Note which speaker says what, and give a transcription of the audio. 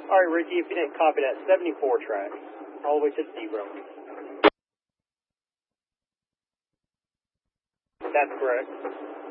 Speaker 1: All right, Ricky, if you didn't copy that, 74 tracks, all the way to 0. That's correct.